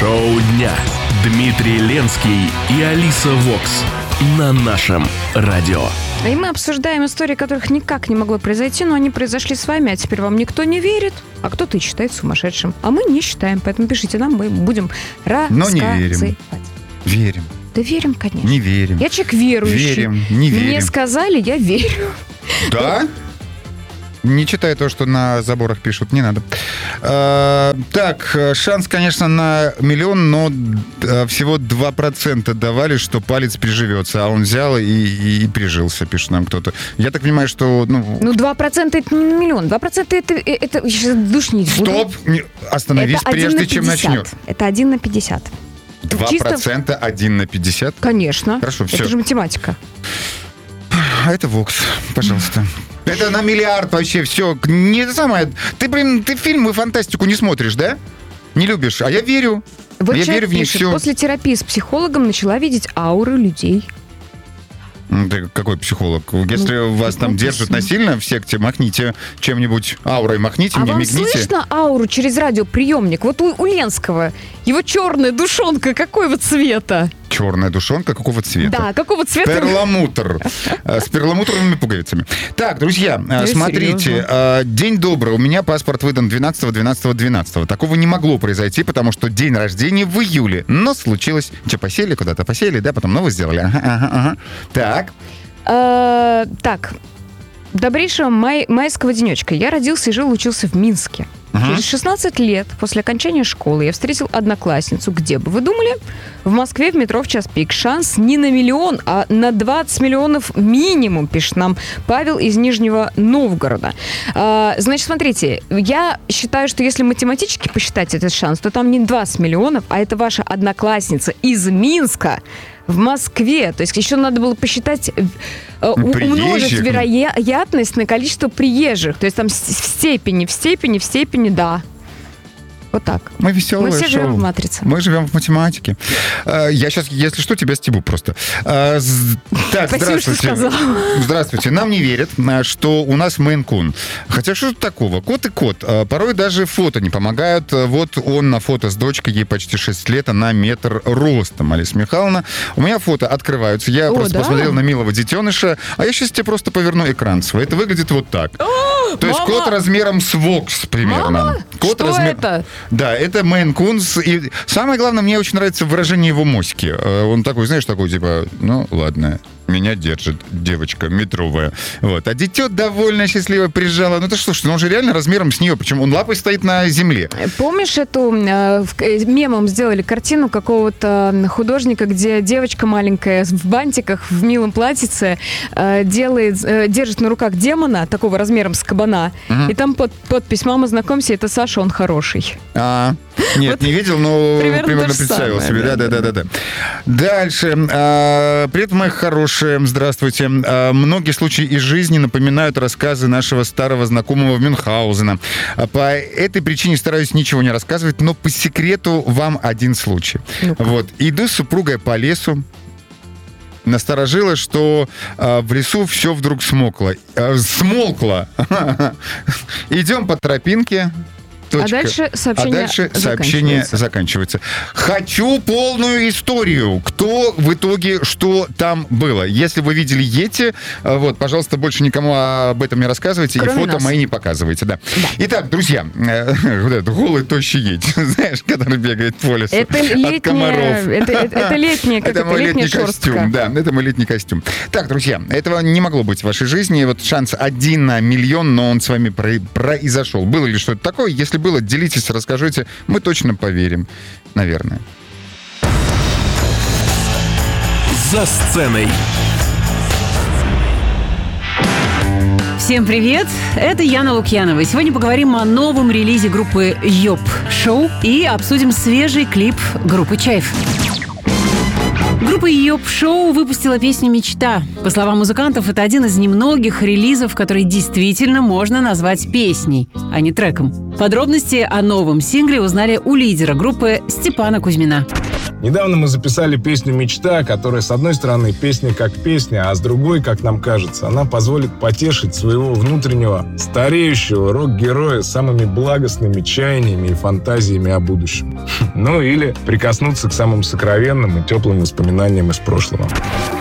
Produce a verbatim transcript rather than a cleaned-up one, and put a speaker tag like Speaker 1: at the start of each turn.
Speaker 1: Шоу дня. Дмитрий Ленский и Алиса Вокс на нашем радио.
Speaker 2: И мы обсуждаем истории, которых никак не могло произойти, но они произошли с вами, а теперь вам никто не верит, а кто-то их считает сумасшедшим. А мы не считаем, поэтому пишите нам, мы будем рассказывать.
Speaker 3: Но не верим. Верим.
Speaker 2: Да верим, конечно.
Speaker 3: Не верим.
Speaker 2: Я человек верующий.
Speaker 3: Верим, не верим.
Speaker 2: Мне сказали, я верю.
Speaker 3: Да? Не читай то, что на заборах пишут, не надо. А, так, шанс, конечно, на миллион, но всего два процента давали, что палец приживется. А он взял и, и, и прижился, пишет нам кто-то. Я так понимаю, что... Ну,
Speaker 2: ну два процента это не миллион. два процента это... это я сейчас душнить буду.
Speaker 3: Стоп! Остановись,
Speaker 2: это
Speaker 3: прежде чем начнешь.
Speaker 2: Это один на пятьдесят.
Speaker 3: два процента один на пятьдесят?
Speaker 2: Конечно.
Speaker 3: Хорошо, все.
Speaker 2: Это же математика.
Speaker 3: А это Вокс, пожалуйста. Это на миллиард вообще все. Не это самое. Ты, блин, ты фильмы фантастику не смотришь, да? Не любишь. А я верю.
Speaker 2: Вот
Speaker 3: я верю в них
Speaker 2: пишет,
Speaker 3: все.
Speaker 2: После терапии с психологом начала видеть ауры людей.
Speaker 3: Ты какой психолог? Если
Speaker 2: ну,
Speaker 3: вас там держат насильно в секте, махните чем-нибудь аурой, махните,
Speaker 2: а
Speaker 3: мне
Speaker 2: вам
Speaker 3: мигните.
Speaker 2: слышно ауру через радиоприемник? Вот у, у Ленского его черная душонка какого цвета?
Speaker 3: Черная душонка какого цвета?
Speaker 2: Да, какого цвета?
Speaker 3: Перламутр. С перламутровыми пуговицами. Так, друзья,
Speaker 2: Я
Speaker 3: смотрите.
Speaker 2: серьезно?
Speaker 3: День добрый. У меня паспорт выдан двенадцатого двенадцатого двенадцатого. Такого не могло произойти, потому что день рождения в июле. Но случилось. Че, посели куда-то? Посели, да? Потом новость сделали. Ага, ага, ага. Так.
Speaker 2: А, так. Добрейшего май, майского денечка. Я родился и жил, учился в Минске. Uh-huh. Через шестнадцать лет после окончания школы я встретил одноклассницу. Где бы вы думали? В Москве в метро в час пик. Шанс не на миллион, а на двадцать миллионов минимум, пишет нам Павел из Нижнего Новгорода. А, значит, смотрите, я считаю, что если математически посчитать этот шанс, то там не двадцать миллионов, а это ваша одноклассница из Минска в Москве. То есть еще надо было посчитать, э, умножить вероятность на количество приезжих. То есть там в степени, в степени, в степени, да. Вот так.
Speaker 3: Мы веселое
Speaker 2: Мы все
Speaker 3: шоу.
Speaker 2: живем в матрице.
Speaker 3: Мы живем в математике. Я сейчас, если что, тебя стебу просто. Так,
Speaker 2: Спасибо, что сказал.
Speaker 3: Здравствуйте. Нам не верят, что у нас Мейн-кун. Хотя что тут такого? Кот и кот. Порой даже фото не помогают. Вот он на фото с дочкой, ей почти шесть лет, она метр ростом. Алиса Михайловна. У меня фото открываются. Я
Speaker 2: О,
Speaker 3: просто
Speaker 2: да?
Speaker 3: посмотрел на милого детеныша, а я сейчас тебе просто поверну экран свой. Это выглядит вот так.
Speaker 2: О,
Speaker 3: То есть
Speaker 2: мама!
Speaker 3: Кот размером с Вокс примерно.
Speaker 2: Мама?
Speaker 3: Кот
Speaker 2: Что
Speaker 3: размер...
Speaker 2: это?
Speaker 3: Да, это Мейн-кун. И самое главное, мне очень нравится выражение его моськи. Он такой, знаешь, такой, типа, ну, ладно, меня держит девочка метровая. Вот. А дитё довольно счастливо прижала. Ну, ты что, что он же реально размером с нее. Причем он лапой стоит на земле.
Speaker 2: Помнишь эту, э, мемом сделали картину какого-то художника, где девочка маленькая в бантиках, в милом платьице э, делает, э, держит на руках демона, такого размером с кабана, угу. И там под, подпись «Мама, знакомься, это Саша, он хороший».
Speaker 3: А, нет, вот не видел, но примерно, примерно представил самое, себе. Да, да, да, да, да. Дальше. А, привет, мои хорошие. Здравствуйте. А, многие случаи из жизни напоминают рассказы нашего старого знакомого Мюнхгаузена. А, по этой причине стараюсь ничего не рассказывать, но по секрету вам один случай. Ну-ка. Вот. Иду с супругой по лесу. Насторожило, что а, в лесу все вдруг смокло. А, смолкло. Идем по тропинке. Точка.
Speaker 2: А дальше сообщение,
Speaker 3: а дальше
Speaker 2: заканчивается.
Speaker 3: сообщение заканчивается. Хочу полную историю. Кто в итоге, что там было. Если вы видели Йети, вот, пожалуйста, больше никому об этом не рассказывайте. Кроме и фото нас. Мои не показывайте. Да. Да. Итак, друзья, вот этот голый тощий Йети, знаешь, который бегает по лесу
Speaker 2: это
Speaker 3: от
Speaker 2: летняя,
Speaker 3: комаров.
Speaker 2: Это, это, это летняя, как
Speaker 3: это,
Speaker 2: это,
Speaker 3: мой
Speaker 2: летняя
Speaker 3: летний
Speaker 2: шерстка.
Speaker 3: Костюм. Да, это мой летний костюм. Так, друзья, этого не могло быть в вашей жизни. Вот шанс один на миллион, но он с вами произошел. Было ли что-то такое? Если было, делитесь, расскажите. Мы точно поверим. Наверное.
Speaker 1: За сценой.
Speaker 4: Всем привет! Это Яна Лукьянова. Сегодня поговорим о новом релизе группы Йоп Шоу и обсудим свежий клип группы Чайф. Группа Йоп Шоу выпустила песню «Мечта». По словам музыкантов, это один из немногих релизов, который действительно можно назвать песней, а не треком. Подробности о новом сингле узнали у лидера группы Степана Кузьмина.
Speaker 5: Недавно мы записали песню «Мечта», которая, с одной стороны, песня как песня, а с другой, как нам кажется, она позволит потешить своего внутреннего стареющего рок-героя самыми благостными чаяниями и фантазиями о будущем. Ну или прикоснуться к самым сокровенным и теплым воспоминаниям из прошлого.